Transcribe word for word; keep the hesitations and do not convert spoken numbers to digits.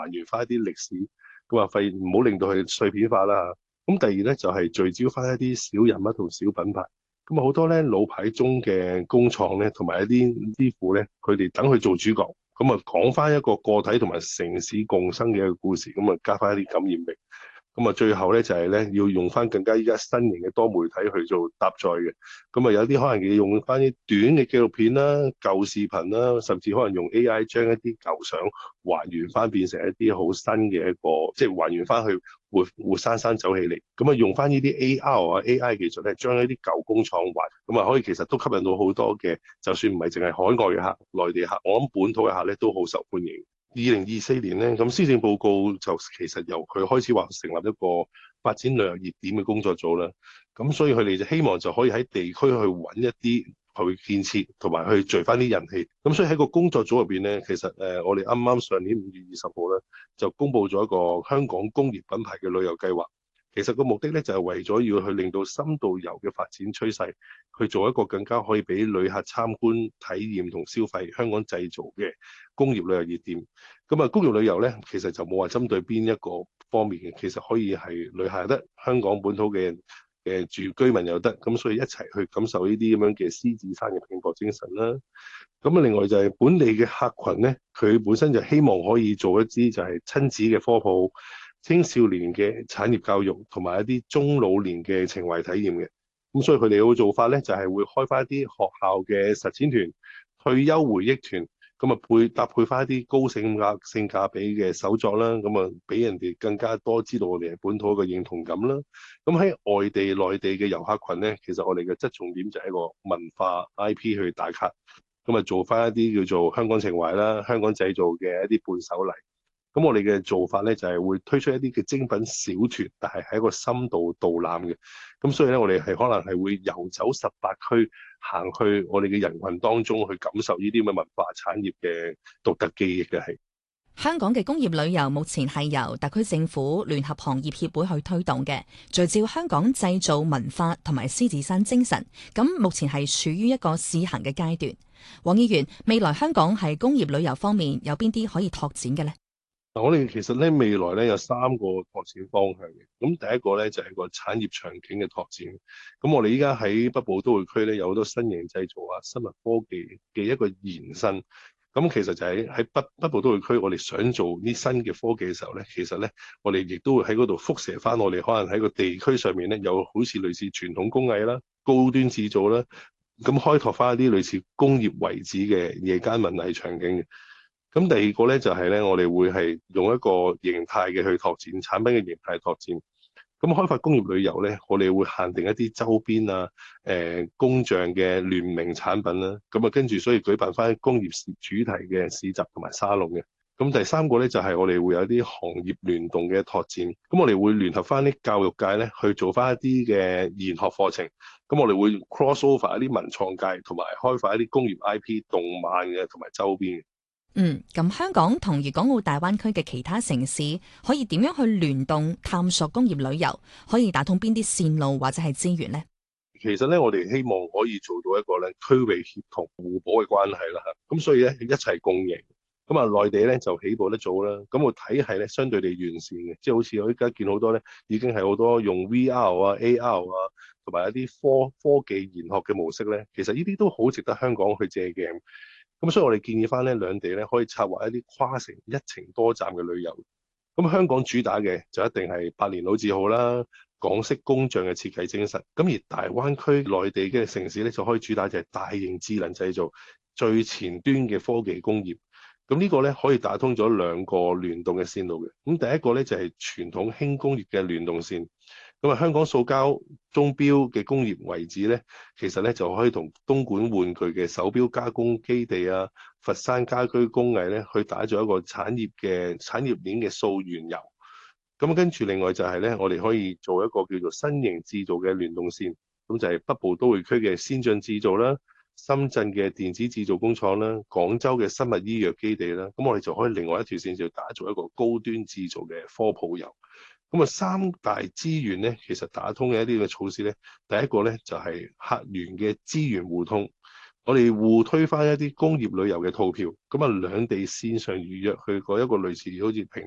還原翻一啲歷史，咁啊費唔好令到佢碎片化啦。咁第二咧就係、是、聚焦翻一啲小人物同小品牌。咁啊好多咧老牌中嘅工廠咧，同埋一啲師傅咧，佢哋等佢做主角，咁啊講翻一個個體同埋城市共生嘅一個故事，咁啊加翻一啲感染力。咁啊，最後咧就係咧要用翻更加依家新型嘅多媒體去做搭載嘅。咁啊，有啲可能要用翻啲短嘅紀錄片啦、舊視頻啦，甚至可能用 A I 將一啲舊相還原翻，變成一啲好新嘅一個，即係還原翻去活活生生走起嚟。咁啊，用翻呢啲 A R 啊、A I 技術咧，將一啲舊工廠還，咁啊可以其實都吸引到好多嘅，就算唔係淨係海外嘅客、內地客，我諗本土嘅客咧都好受歡迎。二零二四年咧，咁施政報告就其實由佢開始話成立一個發展旅遊熱點嘅工作組啦。咁所以佢哋就希望就可以喺地區去揾一啲去建設，同埋去聚翻啲人氣。咁所以喺個工作組入邊咧，其實誒我哋啱啱上年五月二十號咧，就公布咗一個香港工業品牌嘅旅遊計劃。其實個目的咧就係為咗要去令到深度遊嘅發展趨勢，去做一個更加可以俾旅客參觀、體驗同消費香港製造嘅工業旅遊熱點。咁啊，工業旅遊咧，其實就冇話針對邊一個方面嘅，其實可以係旅客又得，香港本土嘅嘅住居民又得，咁所以一齊去感受呢啲咁樣嘅獅子山嘅拼搏精神啦。咁啊，另外就係本地嘅客群咧，佢本身就希望可以做一啲就係親子嘅科普、青少年嘅產業教育同埋一啲中老年嘅情懷體驗嘅。咁所以佢哋嘅做法咧，就係會開翻一啲學校嘅實踐團、退休回憶團，咁啊配搭配翻一啲高性價性價比嘅手作啦，咁啊俾人哋更加多知道我哋係本土嘅認同感啦。咁喺外地、內地嘅遊客群咧，其實我哋嘅側重點就係一個文化 I P 去打卡，咁啊做翻一啲叫做香港情懷啦、香港製造嘅一啲伴手禮。咁我哋嘅做法咧就係、是、會推出一啲嘅精品小團，但係係一個深度導覽嘅。咁所以咧，我哋係可能係會遊走十八區，行去我哋嘅人群當中去感受呢啲咁嘅文化產業嘅獨特記憶嘅係。 香港嘅工業旅遊目前係由特區政府聯合行業協會去推動嘅，聚焦香港製造文化同埋獅子山精神。咁目前係處於一個試行嘅階段。黃議員，未來香港係工業旅遊方面有邊啲可以拓展嘅呢？ 我哋其實咧未來咧有三個拓展方向嘅。咁第一個咧就係、是、個產業場景嘅拓展。咁我哋依家喺北部都會區咧有好多新型製造啊、生物科技嘅一個延伸。咁其實就係喺北北部都會區，我哋想做啲新嘅科技嘅時候咧，其實咧我哋亦都會喺嗰度輻射翻我哋可能喺個地區上面咧有好似類似傳統工藝啦、高端製造啦，咁開拓翻一啲類似工業遺址嘅夜間文藝場景嘅。咁第二個咧就係咧，我哋會係用一個形態嘅去拓展產品嘅形態拓展。咁開發工業旅遊咧，我哋會限定一啲周邊啊、誒、呃、工匠嘅聯名產品啦。咁啊，跟住所以舉辦翻工業主題嘅市集同埋沙龍嘅。咁第三個咧就係、是、我哋會有啲行業聯動嘅拓展。咁我哋會聯合翻啲教育界咧去做翻一啲嘅研學課程。咁我哋會 cross over 一啲文創界同埋開發一啲工業 I P、動漫嘅同埋周邊嘅。 嗯，咁香港同粵港澳大灣區嘅其他城市可以點樣去聯動探索工業旅遊？可以打通邊啲線路或者係資源呢？ 其實咧，我哋希望可以做到一個咧區域協同互補嘅關係啦嚇。咁所以咧一齊共贏。咁啊，內地咧就起步得早啦。咁個體系咧相對地完善嘅，即係好似我依家見好多咧已經係好多用 V R 啊、A R 啊，同埋一啲科科技研學嘅模式咧。其實呢啲都好值得香港去借鏡。咁所以我哋建議翻咧兩地咧可以策劃一啲跨城一程多站嘅旅遊。咁香港主打嘅就一定係百年老字號啦、港式工匠嘅設計精神。咁而大灣區內地嘅城市咧就可以主打就係大型智能製造、最前端嘅科技工業。咁呢個咧可以打通咗兩個聯動嘅線路嘅。咁第一個咧就係傳統輕工業嘅聯動線。咁啊，香港塑膠鐘錶嘅工業遺址咧，其實咧就可以同東莞玩具嘅手錶加工基地啊、佛山家居工藝咧，去打造一個產業嘅產業鏈嘅溯源遊。咁跟住另外就係咧，我哋可以做一個叫做新型製造嘅聯動線，咁就係北部都會區嘅先進製造啦、深圳嘅電子製造工廠啦、廣州嘅生物醫藥基地啦，咁我哋就可以另外一條線就打造一個高端製造嘅科普遊。咁啊，三大資源咧，其實打通嘅一啲嘅措施咧，第一個咧就係客源嘅資源互通，我哋互推翻一啲工業旅遊嘅套票，咁啊兩地線上預約去過一個類似好似平